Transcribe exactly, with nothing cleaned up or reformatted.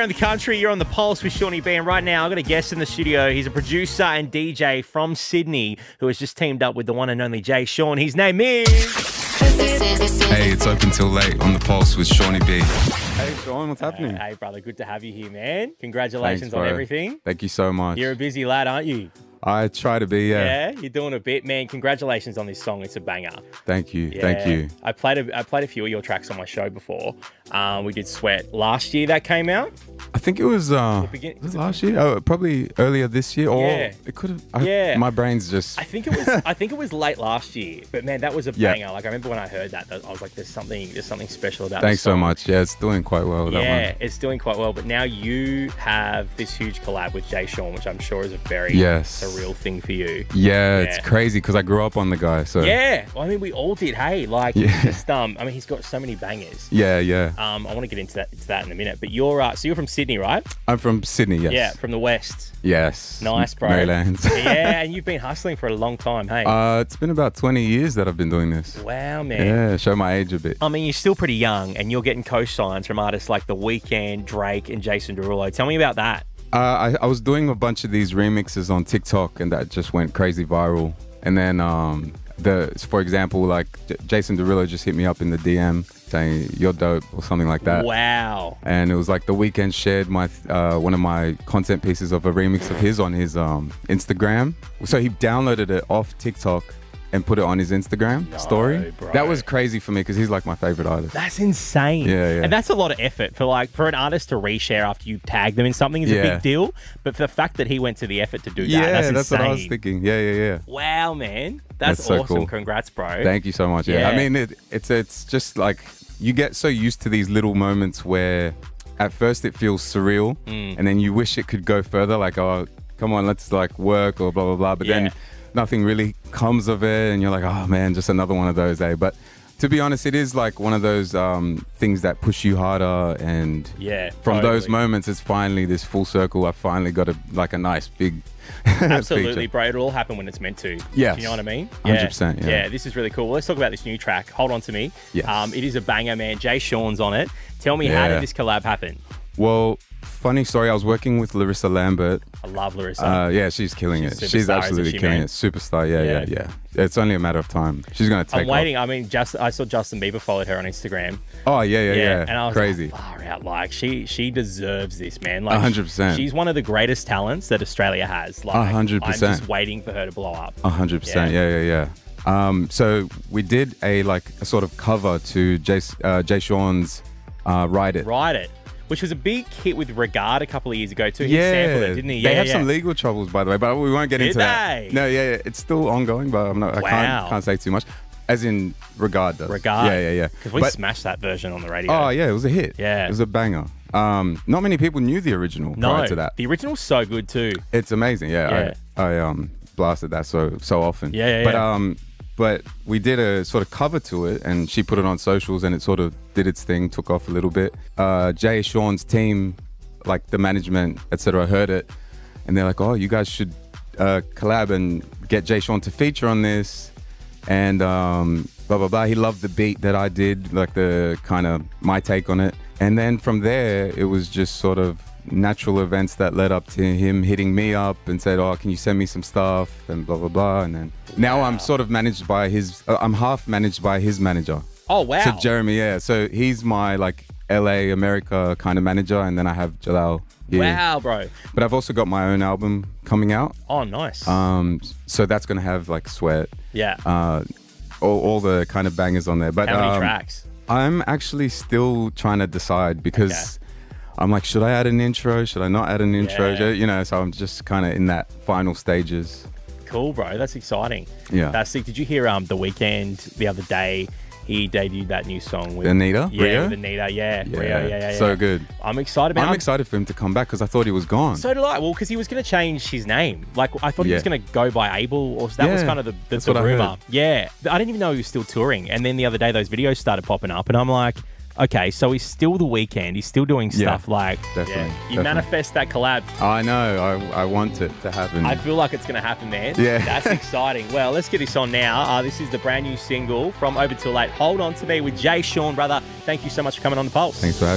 around the country. You're on the Pulse with Shawnee B. And right now, I've got a guest in the studio. He's a producer and D J from Sydney who has just teamed up with the one and only Jay Sean. His name is... Hey, it's Open Till Late on the Pulse with Shawnee B. Hey, Sean, what's happening? Uh, hey, brother. Good to have you here, man. Congratulations Thanks, on bro. everything. Thank you so much. You're a busy lad, aren't you? I try to be, yeah. Yeah, you're doing a bit, man. Congratulations on this song. It's a banger. Thank you, Yeah. thank you. I played a, I played a few of your tracks on my show before. Um, we did Sweat last year that came out. I think it was, uh, begin- was it last year? Oh, probably earlier this year, or Yeah. it could have. Yeah. My brain's just. I think it was I think it was late last year, but man, that was a Yeah. banger. Like I remember when I heard that, I was like, "There's something, there's something special about." Thanks this song. so much. Yeah, it's doing quite well. That Yeah, one. it's doing quite well. But now you have this huge collab with Jay Sean, which I'm sure is a very Yes. surreal thing for you. Yeah, Yeah. it's crazy because I grew up on the guy. So Yeah, well, I mean, we all did. Hey, like, Yeah. just um, I mean, he's got so many bangers. yeah, yeah. Um, I want to get into that, into that in a minute. But you're uh, so you're from Sydney, right? I'm from Sydney. Yes. Yeah, from the west. Yes. Nice, bro. Maryland. Yeah, and you've been hustling for a long time. Hey. uh, it's been about twenty years that I've been doing this. Wow, man. Yeah, show my age a bit. I mean, you're still pretty young, and you're getting co-signs from artists like The Weeknd, Drake, and Jason Derulo. Tell me about that. Uh, I, I was doing a bunch of these remixes on TikTok, and that just went crazy viral. And then, um, the for example, like J- Jason Derulo just hit me up in the D M saying "You're dope" or something like that. Wow. And it was like The Weeknd shared my uh, one of my content pieces of a remix of his on his um, Instagram. So he downloaded it off TikTok and put it on his Instagram No, story. bro. That was crazy for me because he's like my favorite artist. That's insane. Yeah, yeah. And that's a lot of effort for like for an artist to reshare after you tag them in something is a Yeah. big deal. But for the fact that he went to the effort to do that, yeah, that's, that's insane. what I was thinking. Yeah, yeah, yeah. Wow, man. That's, That's so awesome. cool. Congrats, bro. Thank you so much. Yeah, Yeah. I mean, it, it's it's just like you get so used to these little moments where at first it feels surreal, Mm. and then you wish it could go further. Like, oh, come on, let's like work or blah blah blah. But Yeah. then nothing really comes of it, and you're like, oh man, just another one of those, eh? But to be honest, it is like one of those um, things that push you harder, and Yeah. from those totally. moments, it's finally this full circle. I finally got a like a nice big Absolutely, feature. bro. It'll all happen when it's meant to. Yes. Do you know what I mean? one hundred percent, yeah. Yeah, this is really cool. Let's talk about this new track, Hold On To Me. Yes. Um, it is a banger, man. Jay Sean's on it. Tell me, how Yeah. did this collab happen? Well, funny story. I was working with Larissa Lambert. I love Larissa. Uh, yeah, she's killing She's a it. She's superstar, absolutely isn't she, killing man? it. Superstar. Yeah, Yeah. yeah, yeah, It's only a matter of time. She's gonna take I'm waiting. I mean, just I saw Justin Bieber followed her on Instagram. off. Oh yeah, yeah, yeah. and I was Crazy. like, far out. Like she, she deserves this, man. Like A hundred percent. She's one of the greatest talents that Australia has. Like A hundred I'm percent. just waiting for her to blow up. A hundred percent. Yeah, yeah, yeah. Um, so we did a like a sort of cover to Jay, uh, Jay Sean's uh, "Ride It." Ride It, which was a big hit with Regard a couple of years ago too. He Yeah, sampled it, didn't he? They Yeah, have yeah. some legal troubles, by the way, but we won't get Did into they? that. No, yeah, yeah, it's still ongoing, but I'm not. I Wow. can't can't say too much. As in Regard does. Regard. Yeah, yeah, yeah. Because we But- smashed that version on the radio. Oh yeah, it was a hit. Yeah. it was a banger. Um, not many people knew the original no, prior to that. the original's so good too. It's amazing. Yeah, Yeah. I, I um blasted that so so often. Yeah, yeah, But yeah. um, but we did a sort of cover to it, and she put it on socials, and it sort of did its thing, took off a little bit. Uh, Jay Sean's team, like the management, et cetera, heard it, and they're like, "Oh, you guys should uh, collab and get Jay Sean to feature on this." And um, blah blah blah. He loved the beat that I did, like the kind of my take on it. And then from there, it was just sort of natural events that led up to him hitting me up and said, "Oh, can you send me some stuff?" and blah blah blah. And then now I'm sort of managed by his. Uh, I'm half managed by his manager. Oh wow. So Jeremy, yeah. So he's my like L A America kind of manager, and then I have Jalal here. Wow, bro. But I've also got my own album coming out. Oh, nice. Um, so that's gonna have like Sweat. yeah. Uh, all, all the kind of bangers on there. But How many um, tracks? I'm actually still trying to decide because I'm like, should I add an intro? Should I not add an intro? Yeah. You know, so I'm just kind of in that final stages. Cool, bro. That's exciting. Yeah. That's sick. Did you hear um The Weeknd the other day? He debuted that new song with Anita? Yeah, Rio? with Anita. Yeah, Rio. Yeah, yeah, yeah. So good. I'm excited. Man. I'm excited for him to come back because I thought he was gone. So did I. Well, because he was going to change his name. Like, I thought he was Yeah. going to go by Abel, or that was Yeah, kind of the, the, that's the what I rumor. heard. Yeah. I didn't even know he was still touring. And then the other day, those videos started popping up, and I'm like, okay, so he's still The Weeknd. He's still doing Yeah, stuff like, definitely, yeah, you definitely. manifest that collab. I know. I, I want it to happen. I feel like it's going to happen, man. Yeah. That's exciting. Well, let's get this on now. Uh, this is the brand new single from Over Till Late, Hold On To Me with Jay Sean, brother. Thank you so much for coming on The Pulse. Thanks for having me.